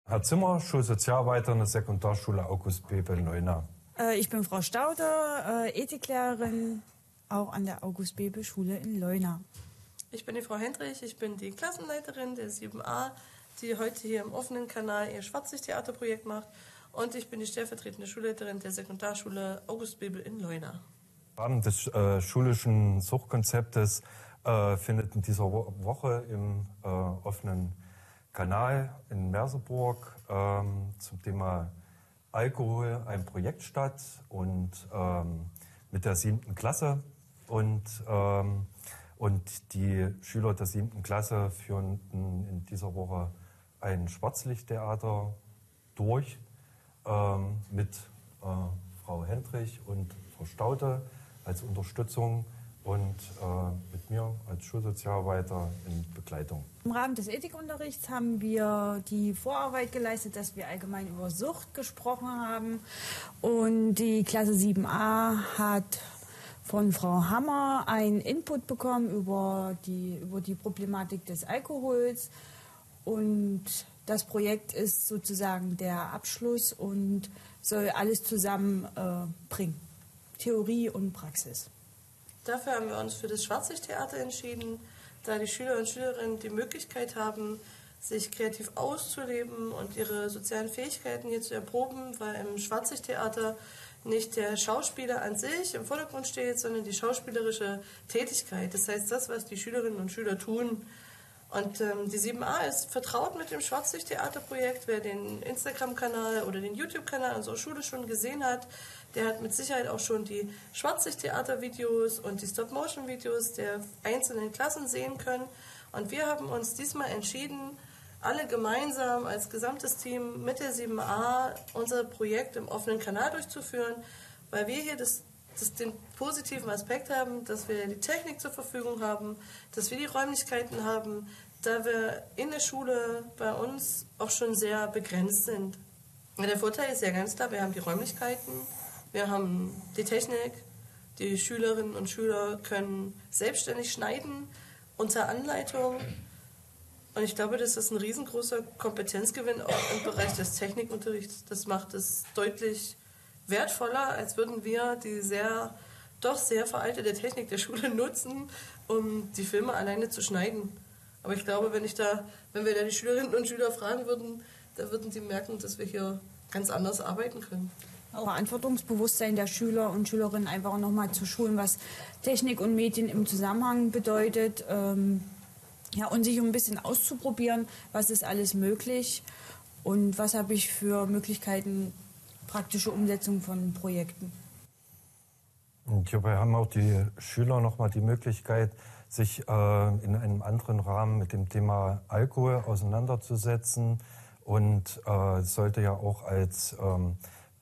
Herr Zimmer, Schulsozialarbeiter in der Sekundarschule August Bebel Leuna. Ich bin Frau Stauder, Ethiklehrerin, auch an der August Bebel Schule in Leuna. Ich bin die Frau Hendrich, ich bin die Klassenleiterin der 7a, die heute hier im offenen Kanal ihr Schwarzlicht-Theaterprojekt macht. Und ich bin die stellvertretende Schulleiterin der Sekundarschule August Bebel in Leuna. Im Rahmen des schulischen Suchtkonzeptes findet in dieser Woche im offenen Kanal in Merseburg zum Thema Alkohol ein Projekt statt und mit der 7. Klasse und die Schüler der 7. Klasse führen in dieser Woche ein Schwarzlichttheater durch mit Frau Hendrich und Frau Staude als Unterstützung und mit mir als Schulsozialarbeiter in Begleitung. Im Rahmen des Ethikunterrichts haben wir die Vorarbeit geleistet, dass wir allgemein über Sucht gesprochen haben. Und die Klasse 7a hat von Frau Hammer einen Input bekommen über die Problematik des Alkohols. Und das Projekt ist sozusagen der Abschluss und soll alles zusammenbringen, Theorie und Praxis. Dafür haben wir uns für das Schwarzlichttheater entschieden, da die Schüler und Schülerinnen die Möglichkeit haben, sich kreativ auszuleben und ihre sozialen Fähigkeiten hier zu erproben, weil im Schwarzlichttheater nicht der Schauspieler an sich im Vordergrund steht, sondern die schauspielerische Tätigkeit. Das heißt, das, was die Schülerinnen und Schüler tun. Und die 7a ist vertraut mit dem Schwarzlichttheaterprojekt. Wer den Instagram-Kanal oder den YouTube-Kanal unserer Schule schon gesehen hat, der hat mit Sicherheit auch schon die Schwarzlichttheater-Videos und die Stop-Motion-Videos der einzelnen Klassen sehen können. Und wir haben uns diesmal entschieden, alle gemeinsam als gesamtes Team mit der 7a unser Projekt im offenen Kanal durchzuführen, weil wir hier den positiven Aspekt haben, dass wir die Technik zur Verfügung haben, dass wir die Räumlichkeiten haben, da wir in der Schule bei uns auch schon sehr begrenzt sind. Der Vorteil ist ja ganz klar, wir haben die Räumlichkeiten, wir haben die Technik, die Schülerinnen und Schüler können selbstständig schneiden unter Anleitung. Und ich glaube, das ist ein riesengroßer Kompetenzgewinn auch im Bereich des Technikunterrichts. Das macht es deutlich wertvoller, als würden wir die doch sehr veraltete Technik der Schule nutzen, um die Filme alleine zu schneiden. Aber ich glaube, wenn wir da die Schülerinnen und Schüler fragen würden, da würden sie merken, dass wir hier ganz anders arbeiten können. Verantwortungsbewusstsein der Schüler und Schülerinnen einfach nochmal zu schulen, was Technik und Medien im Zusammenhang bedeutet. Und sich ein bisschen auszuprobieren, was ist alles möglich und was habe ich für Möglichkeiten, praktische Umsetzung von Projekten. Und hierbei haben auch die Schüler nochmal die Möglichkeit, sich in einem anderen Rahmen mit dem Thema Alkohol auseinanderzusetzen. Und es sollte ja auch als